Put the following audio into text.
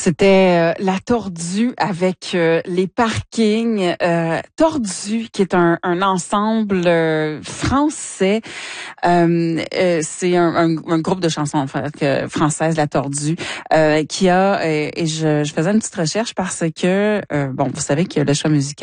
C'était La Tordue avec les parkings. Tordue, qui est un ensemble français. C'est un groupe de chansons en fait, françaises, La Tordue, qui a... et je faisais une petite recherche parce que, bon, vous savez que le choix musical